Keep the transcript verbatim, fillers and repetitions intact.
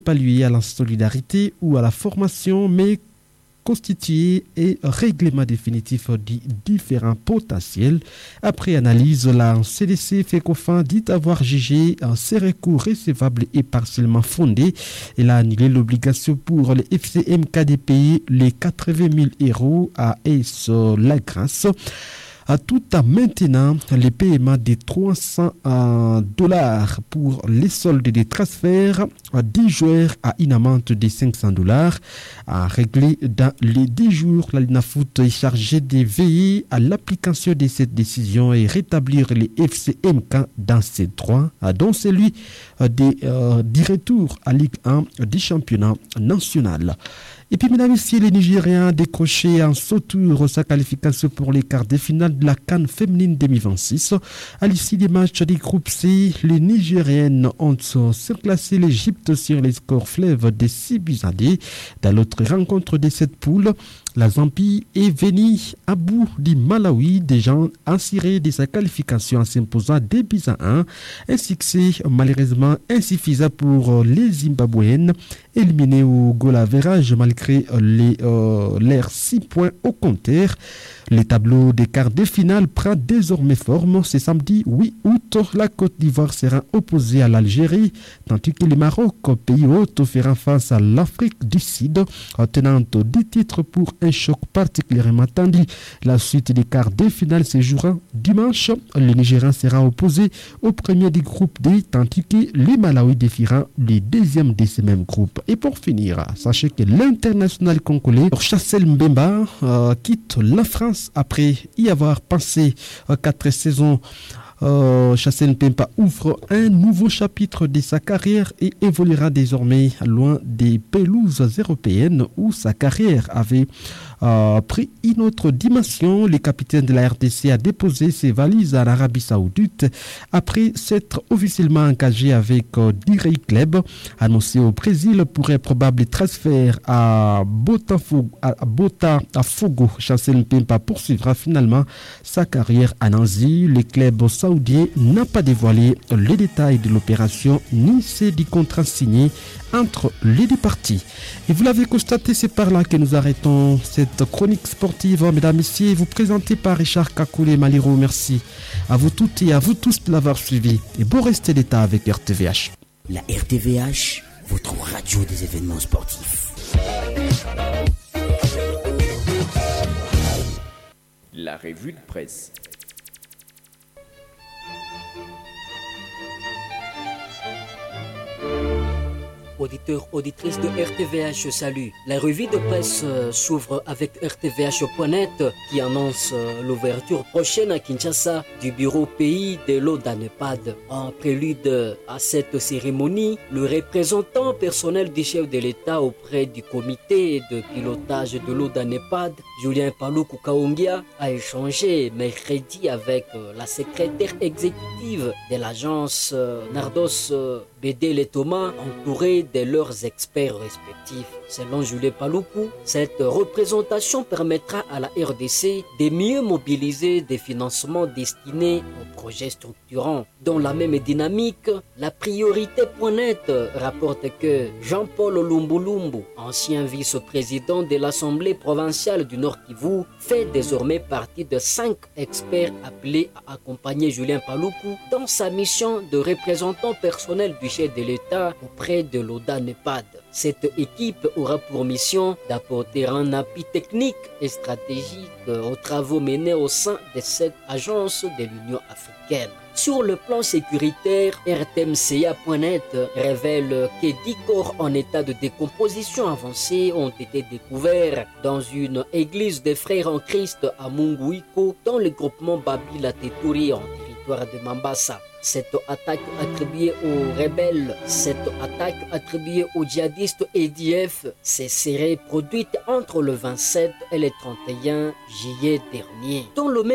pas lié à la solidarité ou à la formation, mais constituer et règlement définitif des différents potentiels. Après analyse, la C D C FECOFAN dit avoir jugé ces recours recevables et partiellement fondés. Elle a annulé l'obligation pour les F C M K de payer les quatre-vingt mille euros à Ace Lagrasse, tout en maintenant les paiements de trois cents dollars pour les soldes des transferts des joueurs à une amende de cinq cents dollars à régler dans les dix jours. La Linafoot est chargée de veiller à l'application de cette décision et rétablir les F C M K dans ses droits, dont celui des, euh, du retour à Ligue un du championnat national. Et puis, mesdames et messieurs, les Nigériens ont décroché en saut tour sa qualification pour les quarts de finale de la CAN féminine deux mille vingt-six. À l'issue des matchs du groupe C, les Nigériennes ont surclassé l'Égypte sur les scores fleuves de six buts à deux. Dans l'autre rencontre de cette poule, la Zambie est venue à bout du Malawi, déjà assuré de sa qualification en s'imposant deux buts à un. Un succès malheureusement insuffisant pour les Zimbabwéennes, éliminées au goal average malgré les, euh, leurs six points au compteur. Le tableau des quarts de finale prend désormais forme. Ce samedi huit août, la Côte d'Ivoire sera opposée à l'Algérie, tandis que le Maroc, pays hôte, fera face à l'Afrique du Sud, tenant des titres pour un choc particulièrement tendu. La suite des quarts de finale se jouera dimanche. Le Nigérian sera opposé au premier du groupe D, tandis que le Malawi défiera le deuxième de ce même groupe. Et pour finir, sachez que l'international congolais Chassel Mbemba euh, quitte la France après y avoir passé euh, quatre saisons. Euh, Chassel Mbemba ouvre un nouveau chapitre de sa carrière et évoluera désormais loin des pelouses européennes où sa carrière avait euh, pris une autre dimension. Le capitaine de la R D C a déposé ses valises en Arabie Saoudite après s'être officiellement engagé avec euh, Direi Club. Annoncé au Brésil pour un probable transfert à Botafogo, à Botafogo. Chassel Mbemba poursuivra finalement sa carrière à Nancy. Le club saoudien n'a pas dévoilé les détails de l'opération ni ceux du contrat signé entre les deux parties. Et vous l'avez constaté, c'est par là que nous arrêtons cette chronique sportive. Mesdames et messieurs, vous présentez par Richard Kakoulé Maliro. Merci à vous toutes et à vous tous de l'avoir suivi. Et bon rester d'état avec R T V H. La R T V H, votre radio des événements sportifs. La revue de presse. Auditeurs, auditrices de R T V H, salut. La revue de presse euh, s'ouvre avec R T V H point net qui annonce euh, l'ouverture prochaine à Kinshasa du bureau pays de l'ODANEPAD. En prélude à cette cérémonie, le représentant personnel du chef de l'État auprès du comité de pilotage de l'ODANEPAD, Julien Paluku Kaongia, a échangé mercredi avec euh, la secrétaire exécutive de l'agence euh, Nardos euh, Bédélé Thomas, entourée de leurs experts respectifs. Selon Julien Paluku, cette représentation permettra à la R D C de mieux mobiliser des financements destinés aux projets structurants. Dans la même dynamique, la priorité point net rapporte que Jean-Paul Lumbulumbu, ancien vice-président de l'Assemblée provinciale du Nord Kivu, fait désormais partie de cinq experts appelés à accompagner Julien Paluku dans sa mission de représentant personnel du chef de l'État auprès de l'ODANEPAD. Cette équipe aura pour mission d'apporter un appui technique et stratégique aux travaux menés au sein de cette agence de l'Union africaine. Sur le plan sécuritaire, R T M C A point net révèle que dix corps en état de décomposition avancée ont été découverts dans une église des frères en Christ à Munguiko, dans le groupement Babila Teturi en territoire de Mambasa. Cette attaque attribuée aux rebelles, cette attaque attribuée aux djihadistes A D F, se serait produite entre le vingt-sept et le trente et un juillet dernier. Dans le même